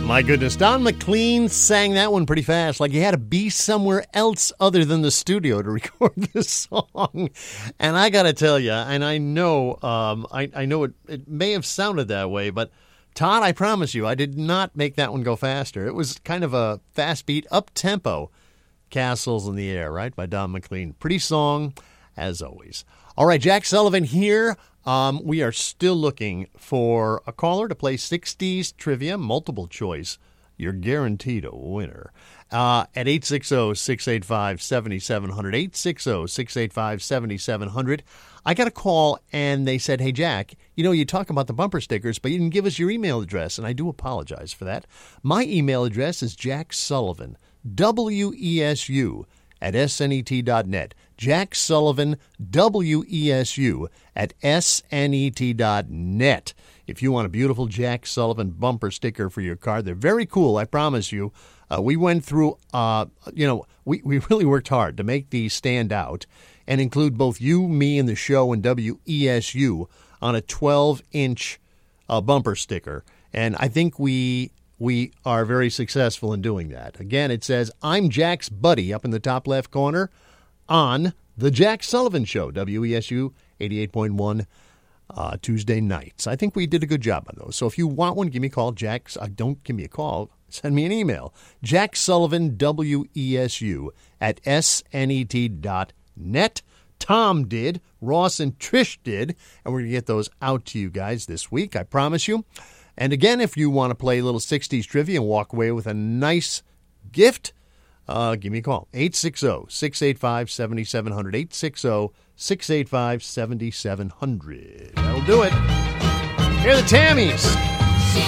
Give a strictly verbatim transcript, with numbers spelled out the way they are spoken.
My goodness, Don McLean sang that one pretty fast, like he had to be somewhere else other than the studio to record this song. And I got to tell you, and I know um, I, I know it, it may have sounded that way, but Todd, I promise you, I did not make that one go faster. It was kind of a fast beat, up-tempo, Castles in the Air, right, by Don McLean. Pretty song, as always. All right, Jack Sullivan here. Um, we are still looking for a caller to play sixties trivia, multiple choice. You're guaranteed a winner. Uh, at eight six zero, six eight five, seven seven zero zero, eight six zero, six eight five, seven seven zero zero. I got a call, and they said, hey, Jack, you know, you talk about the bumper stickers, but you didn't give us your email address, and I do apologize for that. My email address is Jack Sullivan, W E S U, at S N E T dot net. Jack Sullivan, W E S U, at S N E T dot net. If you want a beautiful Jack Sullivan bumper sticker for your car, they're very cool, I promise you. Uh, we went through, uh, you know, we, we really worked hard to make these stand out and include both you, me, and the show and W E S U on a twelve-inch uh, bumper sticker. And I think we we are very successful in doing that. Again, it says, I'm Jack's buddy up in the top left corner on The Jack Sullivan Show, W E S U eighty-eight point one, uh, Tuesday nights. I think we did a good job on those. So if you want one, give me a call. Jack, uh, don't give me a call. Send me an email. Jack Sullivan, W E S U, at S N E T dot net. Tom did. Ross and Trish did. And we're going to get those out to you guys this week, I promise you. And again, if you want to play a little sixties trivia and walk away with a nice gift, uh, give me a call. eight six zero, six eight five, seven seven zero zero. eight six zero, six eight five, seven seven zero zero. That'll do it. Here are the Tammies.